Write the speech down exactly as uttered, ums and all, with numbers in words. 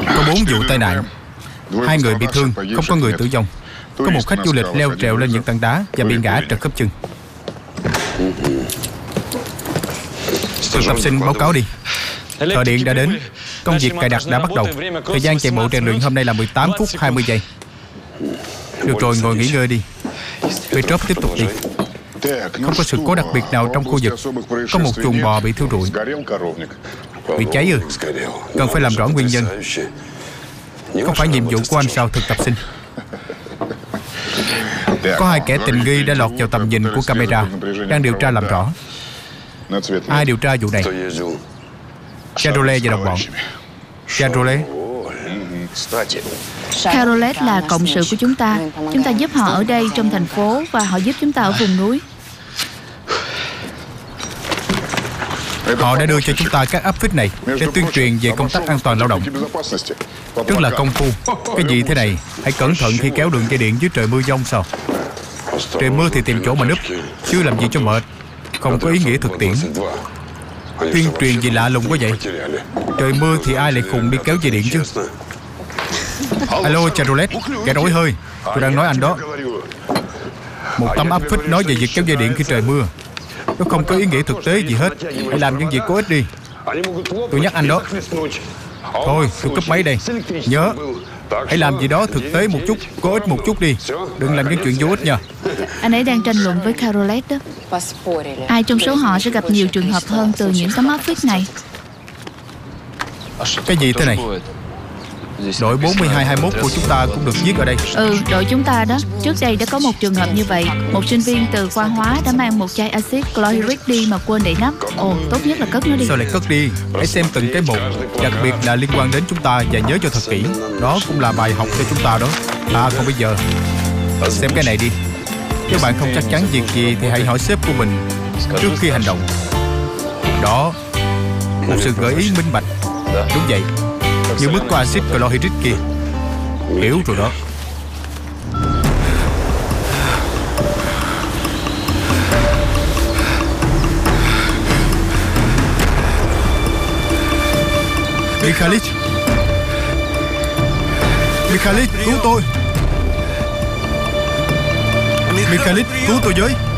Có bốn vụ tai nạn, hai người bị thương, không có người tử vong. Có một khách du lịch leo trèo lên những tảng đá và bị ngã trật khớp chân. Thực tập sinh báo cáo đi. Thợ điện đã đến. Công việc cài đặt đã bắt đầu. Thời gian chạy bộ rèn luyện hôm nay là mười tám phút hai mươi giây. Được rồi, ngồi nghỉ ngơi đi. Petrov tiếp tục đi. Không có sự cố đặc biệt nào trong khu vực. Có một chuồng bò bị thiêu rụi. Bị cháy ư? Cần phải làm rõ nguyên nhân. Không phải nhiệm vụ của anh sao, thực tập sinh? Có hai kẻ tình nghi đã lọt vào tầm nhìn của camera, đang điều tra làm rõ. Ai điều tra vụ này? Charolais và đồng bọn. Charolais. Charolais là cộng sự của chúng ta. Chúng ta giúp họ ở đây trong thành phố và họ giúp chúng ta ở vùng núi. Họ đã đưa cho chúng ta các áp phích này để tuyên truyền về công tác an toàn lao động. Rất là công phu. Cái gì thế này? Hãy cẩn thận khi kéo đường dây điện dưới trời mưa giông sao? Trời mưa thì tìm chỗ mà núp, chứ làm gì cho mệt. Không có ý nghĩa thực tiễn. Tuyên truyền gì lạ lùng quá vậy? Trời mưa thì ai lại khùng đi kéo dây điện chứ? Alo, Charolais, kẻ đói hơi. Tôi đang nói anh đó. Một tấm áp phích nói về việc kéo dây điện khi trời mưa. Nó không có ý nghĩa thực tế gì hết. Hãy làm những việc có ích đi. Tôi nhắc anh đó. Thôi, tôi cúp máy đây. Nhớ, hãy làm gì đó thực tế một chút, có ích một chút đi. Đừng làm những chuyện vô ích nha. Anh ấy đang tranh luận với Charolais đó. Ai trong số họ sẽ gặp nhiều trường hợp hơn từ những tấm áp phích này? Cái gì thế này? Đội bốn mươi hai hai mốt của chúng ta cũng được giết ở đây. Ừ, đội chúng ta đó. Trước đây đã có một trường hợp như vậy. Một sinh viên từ khoa hóa đã mang một chai axit chlorhydric đi mà quên để nắp. Ồ, tốt nhất là cất nó đi. Sao lại cất đi? Hãy xem từng cái một, đặc biệt là liên quan đến chúng ta, và nhớ cho thật kỹ. Đó cũng là bài học cho chúng ta đó. À, còn bây giờ xem cái này đi. Nếu bạn không chắc chắn việc gì thì hãy hỏi sếp của mình trước khi hành động. Đó, một sự gợi ý minh bạch. Đúng vậy, như mức có axit chlorhydric kia. Hiểu rồi đó. Mikhail, Mikhail, cứu tôi. Mikhail, cứu tôi với.